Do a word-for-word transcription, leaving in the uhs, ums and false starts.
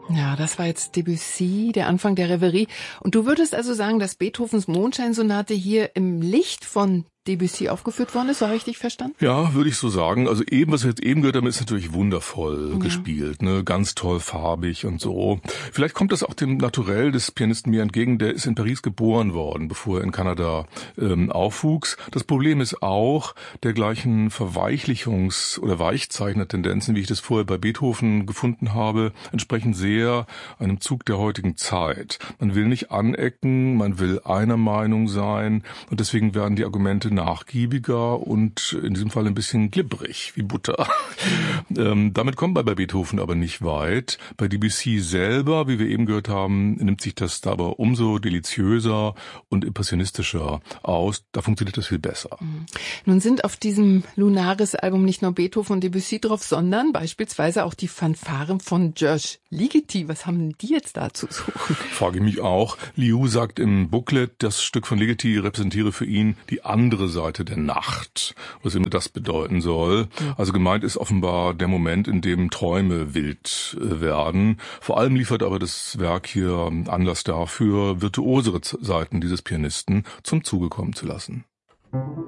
Ja, das war jetzt Debussy, der Anfang der Reverie. Und du würdest also sagen, dass Beethovens Mondscheinsonate hier im Licht von Debussy aufgeführt worden ist, war richtig verstanden? Ja, würde ich so sagen. Also eben, was wir jetzt eben gehört haben, ist natürlich wundervoll Ja. gespielt, ne? Ganz toll farbig und so. Vielleicht kommt das auch dem Naturell des Pianisten mir entgegen. Der ist in Paris geboren worden, bevor er in Kanada ähm, aufwuchs. Das Problem ist auch der gleichen Verweichlichungs- oder Weichzeichner-Tendenzen, wie ich das vorher bei Beethoven gefunden habe, entsprechen sehr einem Zug der heutigen Zeit. Man will nicht anecken, man will einer Meinung sein und deswegen werden die Argumente nachgiebiger und in diesem Fall ein bisschen glibberig, wie Butter. ähm, damit kommt man bei Beethoven aber nicht weit. Bei Debussy selber, wie wir eben gehört haben, nimmt sich das da aber umso deliziöser und impressionistischer aus. Da funktioniert das viel besser. Nun sind auf diesem Lunaris-Album nicht nur Beethoven und Debussy drauf, sondern beispielsweise auch die Fanfaren von Georges Ligeti. Was haben die jetzt da zu suchen? Frage ich mich auch. Liu sagt im Booklet, das Stück von Ligeti repräsentiere für ihn die andere Seite der Nacht, was immer das bedeuten soll. Also gemeint ist offenbar der Moment, in dem Träume wild werden. Vor allem liefert aber das Werk hier Anlass dafür, virtuosere Seiten dieses Pianisten zum Zuge kommen zu lassen.